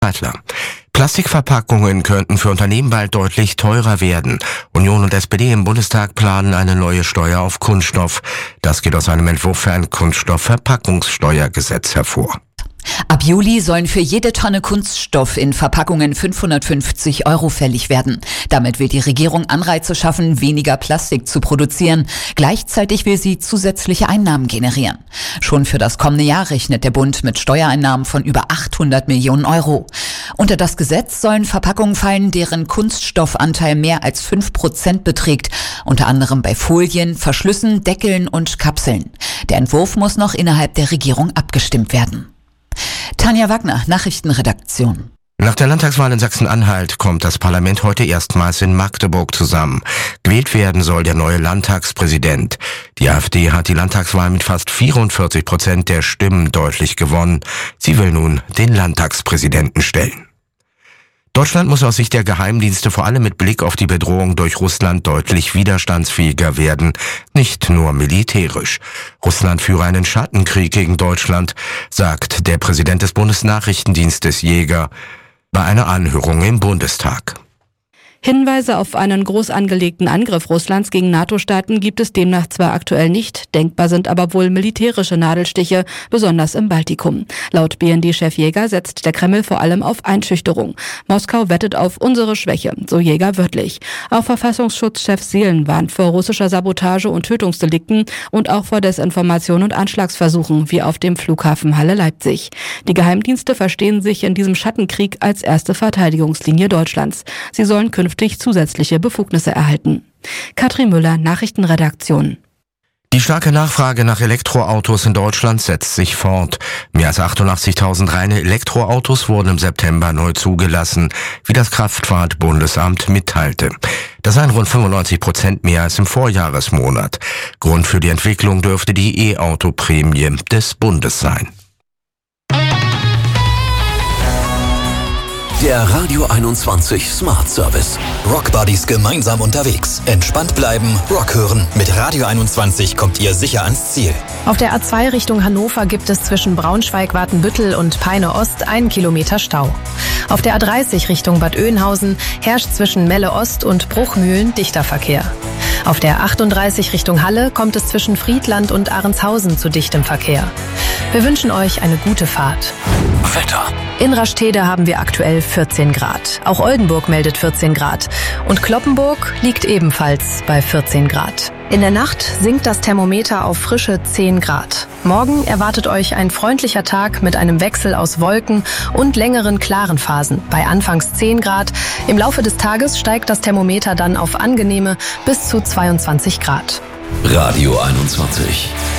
Zeitler. Plastikverpackungen könnten für Unternehmen bald deutlich teurer werden. Union und SPD im Bundestag planen eine neue Steuer auf Kunststoff. Das geht aus einem Entwurf für ein Kunststoffverpackungssteuergesetz hervor. Ab Juli sollen für jede Tonne Kunststoff in Verpackungen 550 € fällig werden. Damit will die Regierung Anreize schaffen, weniger Plastik zu produzieren. Gleichzeitig will sie zusätzliche Einnahmen generieren. Schon für das kommende Jahr rechnet der Bund mit Steuereinnahmen von über 800 Millionen €. Unter das Gesetz sollen Verpackungen fallen, deren Kunststoffanteil mehr als 5% beträgt. Unter anderem bei Folien, Verschlüssen, Deckeln und Kapseln. Der Entwurf muss noch innerhalb der Regierung abgestimmt werden. Tanja Wagner, Nachrichtenredaktion. Nach der Landtagswahl in Sachsen-Anhalt kommt das Parlament heute erstmals in Magdeburg zusammen. Gewählt werden soll der neue Landtagspräsident. Die AfD hat die Landtagswahl mit fast 44% der Stimmen deutlich gewonnen. Sie will nun den Landtagspräsidenten stellen. Deutschland muss aus Sicht der Geheimdienste vor allem mit Blick auf die Bedrohung durch Russland deutlich widerstandsfähiger werden, nicht nur militärisch. Russland führe einen Schattenkrieg gegen Deutschland, sagt der Präsident des Bundesnachrichtendienstes Jäger bei einer Anhörung im Bundestag. Hinweise auf einen groß angelegten Angriff Russlands gegen NATO-Staaten gibt es demnach zwar aktuell nicht, denkbar sind aber wohl militärische Nadelstiche, besonders im Baltikum. Laut BND-Chef Jäger setzt der Kreml vor allem auf Einschüchterung. Moskau wettet auf unsere Schwäche, so Jäger wörtlich. Auch Verfassungsschutzchef Seelen warnt vor russischer Sabotage und Tötungsdelikten und auch vor Desinformation und Anschlagsversuchen, wie auf dem Flughafen Halle-Leipzig. Die Geheimdienste verstehen sich in diesem Schattenkrieg als erste Verteidigungslinie Deutschlands. Sie sollen künftig zusätzliche Befugnisse erhalten. Katrin Müller, Nachrichtenredaktion. Die starke Nachfrage nach Elektroautos in Deutschland setzt sich fort. Mehr als 88.000 reine Elektroautos wurden im September neu zugelassen, wie das Kraftfahrtbundesamt mitteilte. Das seien rund 95% mehr als im Vorjahresmonat. Grund für die Entwicklung dürfte die E-Auto-Prämie des Bundes sein. Der Radio 21 Smart Service. Rock Buddies gemeinsam unterwegs. Entspannt bleiben, Rock hören. Mit Radio 21 kommt ihr sicher ans Ziel. Auf der A2 Richtung Hannover gibt es zwischen Braunschweig-Watenbüttel und Peine Ost 1 Kilometer Stau. Auf der A30 Richtung Bad Oeynhausen herrscht zwischen Melle Ost und Bruchmühlen dichter Verkehr. Auf der 38 Richtung Halle kommt es zwischen Friedland und Ahrenshausen zu dichtem Verkehr. Wir wünschen euch eine gute Fahrt. Wetter. In Rastede haben wir aktuell 14 Grad. Auch Oldenburg meldet 14 Grad. Und Cloppenburg liegt ebenfalls bei 14 Grad. In der Nacht sinkt das Thermometer auf frische 10 Grad. Morgen erwartet euch ein freundlicher Tag mit einem Wechsel aus Wolken und längeren klaren Phasen. Bei anfangs 10 Grad. Im Laufe des Tages steigt das Thermometer dann auf angenehme bis zu 22 Grad. Radio 21.